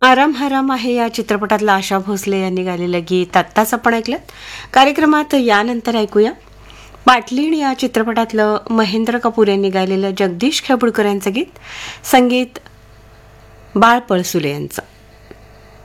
आराम हराम आहे या चित्रपटातलं आशा भोसले यांनी गायलेलं गीत आत्ताच आपण ऐकलं. कार्यक्रमात यानंतर ऐकूया बाटलीण या चित्रपटातलं महेंद्र कपूर यांनी गायलेलं जगदीश खेबुडकर यांचं गीत, संगीत बाळ पळसुले यांचं.